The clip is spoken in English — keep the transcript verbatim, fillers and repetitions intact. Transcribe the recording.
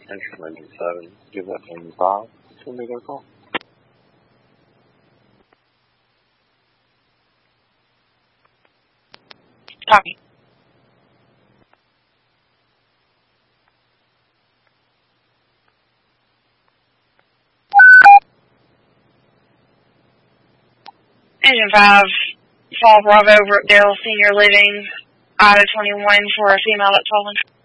Entry ninety-seven, give that ninety-five, to make a call. Copy. Engine five, Fall Bravo, Brookdale Senior Living, Ida twenty-one for a female that's fallen.